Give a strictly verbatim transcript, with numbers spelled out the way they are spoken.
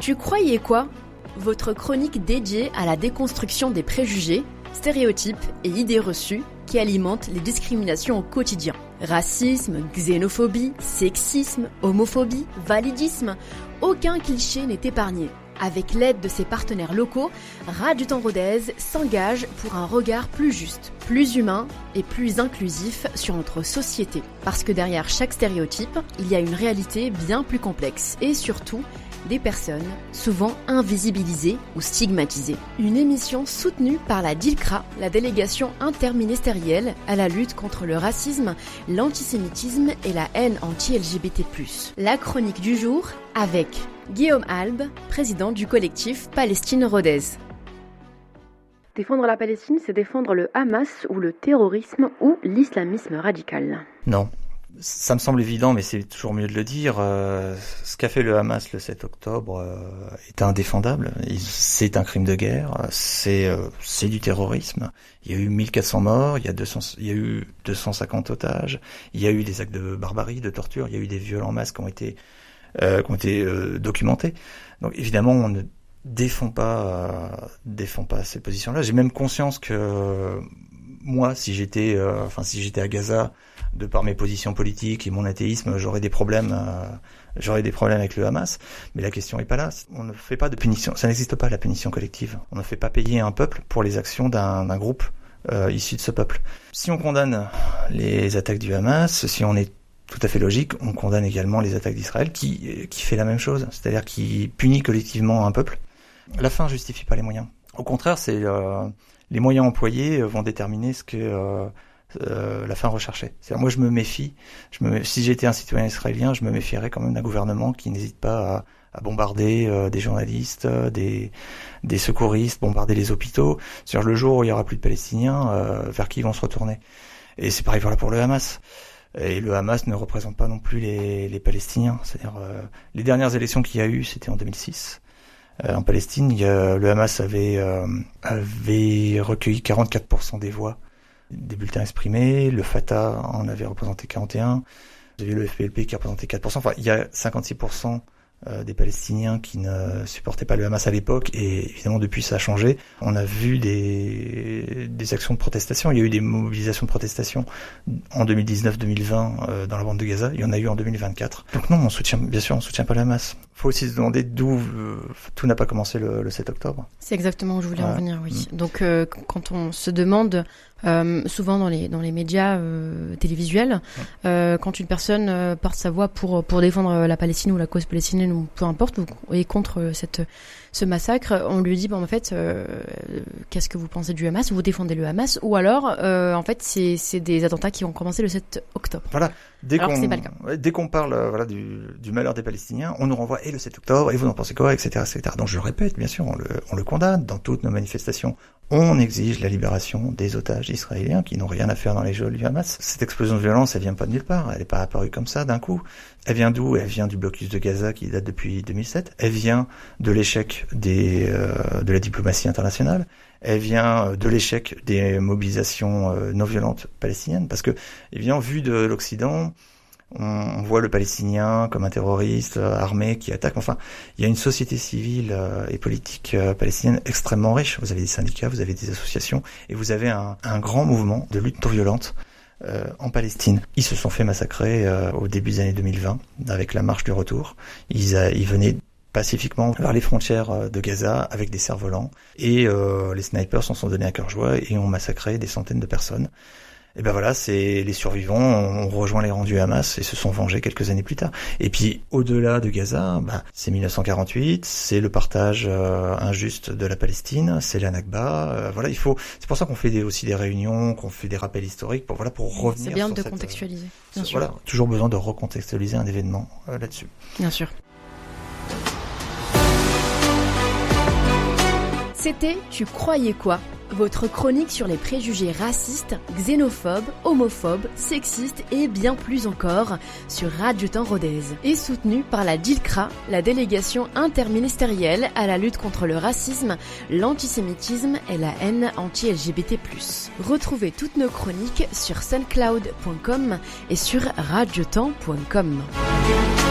Tu croyais quoi ? Votre chronique dédiée à la déconstruction des préjugés, stéréotypes et idées reçues qui alimentent les discriminations au quotidien. Racisme, xénophobie, sexisme, homophobie, validisme, aucun cliché n'est épargné. Avec l'aide de ses partenaires locaux, Radio Temps Rodez s'engage pour un regard plus juste, plus humain et plus inclusif sur notre société. Parce que derrière chaque stéréotype, il y a une réalité bien plus complexe et surtout des personnes souvent invisibilisées ou stigmatisées. Une émission soutenue par la DILCRA, la délégation interministérielle à la lutte contre le racisme, l'antisémitisme et la haine anti-L G B T plus. La chronique du jour avec Guillaume Albe, président du collectif Palestine Rodez. Défendre la Palestine, c'est défendre le Hamas ou le terrorisme ou l'islamisme radical. Non. Ça me semble évident, mais c'est toujours mieux de le dire. Euh, ce qu'a fait le Hamas le sept octobre euh, est indéfendable. Il, c'est un crime de guerre. C'est euh, c'est du terrorisme. Il y a eu mille quatre cents morts. Il y a deux cents, il y a eu deux cent cinquante otages. Il y a eu des actes de barbarie, de torture. Il y a eu des viols en masse qui ont été euh, qui ont été euh, documentés. Donc évidemment, on ne défend pas euh, défend pas ces positions-là. J'ai même conscience que euh, moi, si j'étais, euh, enfin si j'étais à Gaza, de par mes positions politiques et mon athéisme, j'aurais des problèmes, euh, j'aurais des problèmes avec le Hamas. Mais la question est pas là. On ne fait pas de punition. Ça n'existe pas, la punition collective. On ne fait pas payer un peuple pour les actions d'un, d'un groupe euh, issu de ce peuple. Si on condamne les attaques du Hamas, si on est tout à fait logique, on condamne également les attaques d'Israël, qui qui fait la même chose, c'est-à-dire qui punit collectivement un peuple. La fin justifie pas les moyens. Au contraire, c'est euh, les moyens employés vont déterminer ce que euh, Euh, la fin recherchée. C'est-à-dire, moi, je me méfie. Je me, si j'étais un citoyen israélien, je me méfierais quand même d'un gouvernement qui n'hésite pas à, à bombarder euh, des journalistes, euh, des, des secouristes, bombarder les hôpitaux. C'est-à-dire, le jour où il y aura plus de Palestiniens, euh, vers qui ils vont se retourner. Et c'est pareil voilà pour le Hamas. Et le Hamas ne représente pas non plus les, les Palestiniens. C'est-à-dire, euh, les dernières élections qu'il y a eu, c'était en deux mille six. Euh, en Palestine, il y a, le Hamas avait, euh, avait recueilli quarante-quatre pour cent des voix des bulletins exprimés, le Fatah en avait représenté quarante et un, vous avez le F P L P qui représentait quatre pour cent, enfin il y a cinquante-six pour cent des Palestiniens qui ne supportaient pas le Hamas à l'époque, et évidemment depuis ça a changé. On a vu des, des actions de protestation, il y a eu des mobilisations de protestation en deux mille dix-neuf deux mille vingt euh, dans la bande de Gaza, il y en a eu en deux mille vingt-quatre. Donc non, on soutient, bien sûr on soutient pas le Hamas. Il faut aussi se demander d'où euh, tout n'a pas commencé le, le sept octobre. C'est exactement où je voulais voilà. en venir, oui. Mmh. Donc euh, quand on se demande, euh, souvent dans les dans les médias euh, télévisuels, mmh. euh, quand une personne euh, porte sa voix pour pour défendre la Palestine ou la cause palestinienne ou peu importe, ou est contre cette ce massacre, on lui dit bon en fait euh, qu'est-ce que vous pensez du Hamas, vous défendez le Hamas, ou alors euh, en fait c'est c'est des attentats qui ont commencé le sept octobre. Voilà. Dès alors qu'on, que c'est pas le cas. Ouais, dès qu'on parle euh, voilà du, du malheur des Palestiniens, on nous renvoie et le sept octobre et vous en pensez quoi, et cetera, et cetera. Donc je le répète, bien sûr, on le, on le condamne dans toutes nos manifestations. On exige la libération des otages israéliens qui n'ont rien à faire dans les geôles du Hamas. Cette explosion de violence, elle vient pas de nulle part. Elle n'est pas apparue comme ça d'un coup. Elle vient d'où ? Elle vient du blocus de Gaza qui date depuis deux mille sept. Elle vient de l'échec des euh, de la diplomatie internationale. Elle vient de l'échec des mobilisations euh, non violentes palestiniennes. Parce que, évidemment, vu de l'Occident, on voit le Palestinien comme un terroriste euh, armé qui attaque. Enfin, il y a une société civile euh, et politique euh, palestinienne extrêmement riche. Vous avez des syndicats, vous avez des associations, et vous avez un, un grand mouvement de lutte non violente euh, en Palestine. Ils se sont fait massacrer euh, au début des années deux mille vingt avec la marche du retour. Ils, a, ils venaient pacifiquement vers les frontières de Gaza avec des cerfs-volants, et euh, les snipers s'en sont donnés à cœur joie et ont massacré des centaines de personnes. Et ben voilà, c'est les survivants ont rejoint les rangs du Hamas et se sont vengés quelques années plus tard. Et puis au-delà de Gaza, bah, c'est dix-neuf cent quarante-huit, c'est le partage euh, injuste de la Palestine, c'est la Nakba. Euh, voilà, il faut. C'est pour ça qu'on fait des, aussi des réunions, qu'on fait des rappels historiques pour voilà pour revenir. C'est bien sur de cette, contextualiser. Euh, bien ce, sûr. Voilà, toujours besoin de recontextualiser un événement euh, là-dessus. Bien sûr. C'était Tu croyais quoi ? Votre chronique sur les préjugés racistes, xénophobes, homophobes, sexistes et bien plus encore sur Radio Temps Rodez. Et soutenue par la DILCRA, la délégation interministérielle à la lutte contre le racisme, l'antisémitisme et la haine anti-L G B T plus. Retrouvez toutes nos chroniques sur soundcloud point com et sur radiotemps point com.